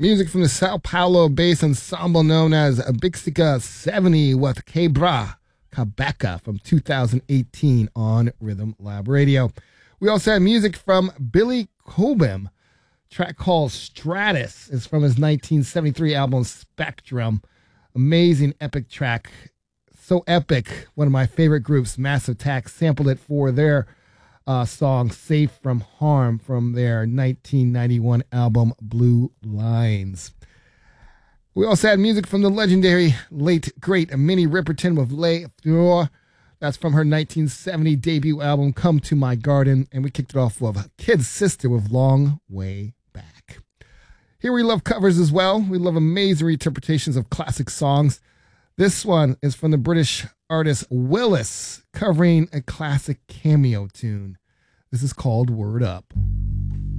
Music from the Sao Paulo-based ensemble known as Bixika 70 with Quebra Cabeca from 2018 on Rhythm Lab Radio. We also had music from Billy Cobham. Track called Stratus is from his 1973 album Spectrum. Amazing epic track. So epic. One of my favorite groups, Massive Attack, sampled it for their song Safe from Harm from their 1991 album Blue Lines. We also had music from the legendary late great Minnie Riperton with Les Fleurs. That's from her 1970 debut album Come to My Garden. And we kicked it off with Kid Sister with Long Way Back. Here we love covers as well. We love amazing interpretations of classic songs. This one is from the British artist Willis covering a classic cameo tune. This is called Word Up.